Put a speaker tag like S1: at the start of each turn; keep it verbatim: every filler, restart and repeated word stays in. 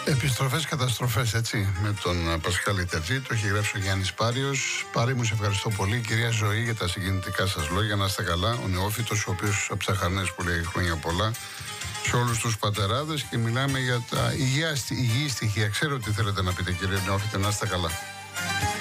S1: Επιστροφές, καταστροφές, έτσι, με τον Πασχάλη Τερζή. Το έχει γράψει ο Γιάννης Πάριος. Πάρη μου, σε ευχαριστώ πολύ. Κυρία Ζωή, για τα συγκινητικά σας λόγια. Να είστε καλά. Ο νεόφυτος, ο οποίος ψαχαρνές που λέει χρόνια πολλά. Σε όλους τους πατεράδες, και μιλάμε για τα υγεία, υγιή στοιχεία. Ξέρω τι θέλετε να πείτε, κύριε νεόφυτε, να είστε καλά.